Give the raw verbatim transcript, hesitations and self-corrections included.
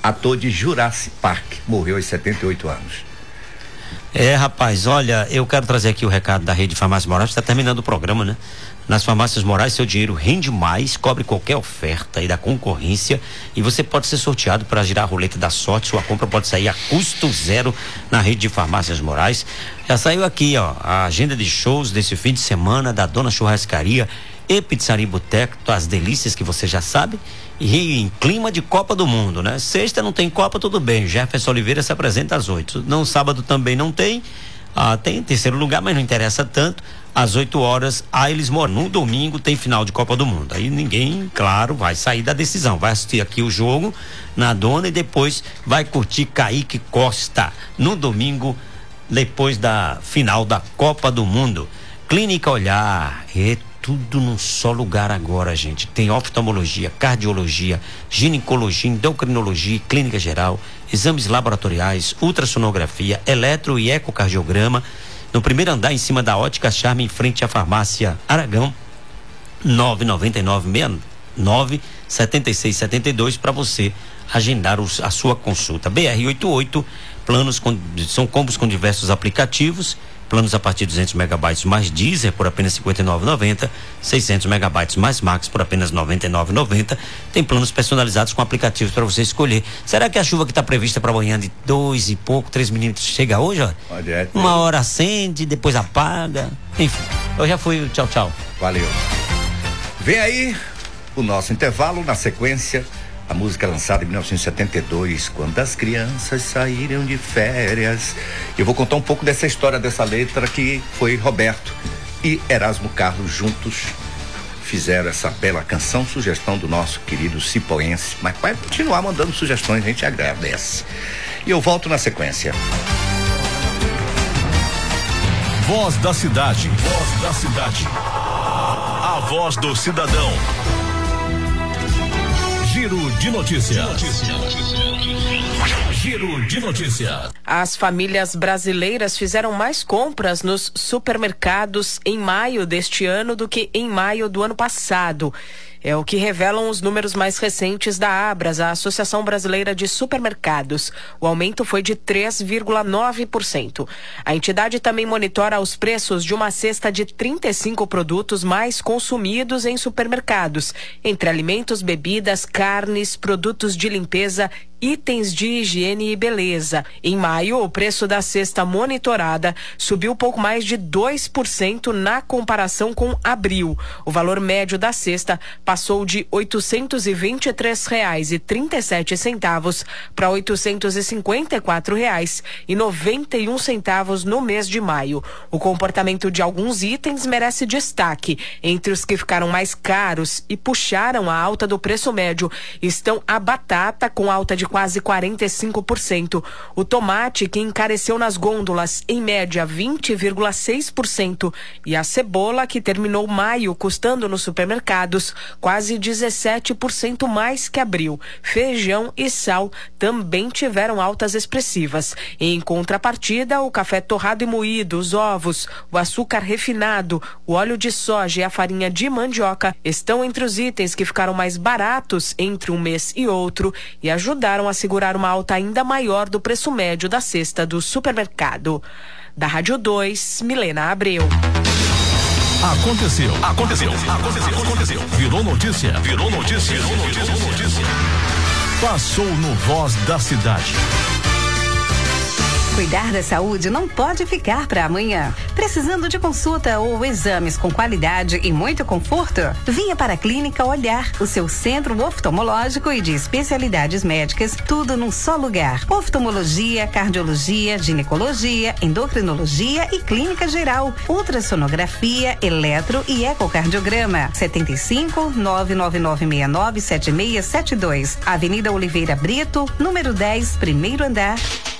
ator de Jurassic Park, morreu aos setenta e oito anos. É, rapaz, olha, eu quero trazer aqui o recado da Rede Farmácias Moraes, está terminando o programa, né? Nas Farmácias Moraes, seu dinheiro rende mais, cobre qualquer oferta e da concorrência, e você pode ser sorteado para girar a roleta da sorte. Sua compra pode sair a custo zero na Rede de Farmácias Moraes. Já saiu aqui, ó, a agenda de shows desse fim de semana da Dona Churrascaria e Pizzaria Boteco, as delícias que você já sabe, e em clima de Copa do Mundo, né? Sexta não tem Copa, tudo bem, Jefferson Oliveira se apresenta às oito. Não, sábado também não tem, ah, tem terceiro lugar, mas não interessa tanto. Às oito horas, Ailes Moura. No domingo tem final de Copa do Mundo. Aí ninguém, claro, vai sair da decisão. Vai assistir aqui o jogo na Dona e depois vai curtir Kaique Costa. No domingo, depois da final da Copa do Mundo. Clínica Olhar. É tudo num só lugar agora, gente. Tem oftalmologia, cardiologia, ginecologia, endocrinologia e clínica geral, exames laboratoriais, ultrassonografia, eletro e ecocardiograma. No primeiro andar, em cima da Ótica Charme, em frente à Farmácia Aragão, nove nove nove, seis nove, sete seis sete dois, para você agendar os, a sua consulta. B R oitenta e oito, planos com, são combos com diversos aplicativos, planos a partir de duzentos megabytes mais Deezer por apenas cinquenta e nove reais e noventa centavos, seiscentos megabytes mais Max por apenas noventa e nove reais e noventa centavos. Tem planos personalizados com aplicativos para você escolher. Será que a chuva que está prevista para amanhã de dois e pouco, três minutos chega hoje? Ó? Pode é, Uma hora acende, depois apaga. Enfim, eu já fui. Tchau, tchau. Valeu. Vem aí o nosso intervalo, na sequência. A música lançada em mil novecentos e setenta e dois, quando as crianças saíram de férias. Eu vou contar um pouco dessa história, dessa letra, que foi Roberto e Erasmo Carlos juntos fizeram essa bela canção, sugestão do nosso querido cipoense. Mas vai continuar mandando sugestões, a gente agradece. E eu volto na sequência. Voz da cidade, voz da cidade. A voz do cidadão. Giro de notícias. Giro de notícias. As famílias brasileiras fizeram mais compras nos supermercados em maio deste ano do que em maio do ano passado. É o que revelam os números mais recentes da Abras, a Associação Brasileira de Supermercados. O aumento foi de três vírgula nove por cento. A entidade também monitora os preços de uma cesta de trinta e cinco produtos mais consumidos em supermercados, entre alimentos, bebidas, carnes, produtos de limpeza, itens de higiene e beleza. Em maio, o preço da cesta monitorada subiu pouco mais de dois por cento na comparação com abril. O valor médio da cesta passou de oitocentos e vinte e três reais e trinta e sete centavos para oitocentos e cinquenta e quatro reais e noventa e um centavos no mês de maio. O comportamento de alguns itens merece destaque. Entre os que ficaram mais caros e puxaram a alta do preço médio estão a batata, com alta de quase quarenta e cinco por cento, o tomate, que encareceu nas gôndolas em média vinte vírgula seis por cento, e a cebola, que terminou maio custando nos supermercados quase dezessete por cento mais que abril. Feijão e sal também tiveram altas expressivas. Em contrapartida, o café torrado e moído, os ovos, o açúcar refinado, o óleo de soja e a farinha de mandioca estão entre os itens que ficaram mais baratos entre um mês e outro e ajudaram a segurar uma alta ainda maior do preço médio da cesta do supermercado. Da Rádio dois, Milena Abreu. Aconteceu, aconteceu, aconteceu, aconteceu. Virou notícia, virou notícia, virou notícia, virou notícia. Passou no Voz da Cidade. Cuidar da saúde não pode ficar para amanhã. Precisando de consulta ou exames com qualidade e muito conforto? Venha para a Clínica Olhar, o seu centro oftalmológico e de especialidades médicas, tudo num só lugar. Oftalmologia, cardiologia, ginecologia, endocrinologia e clínica geral, ultrassonografia, eletro e ecocardiograma. setenta e cinco, nove nove nove seis nove, sete seis sete dois. Avenida Oliveira Brito, número dez, primeiro andar.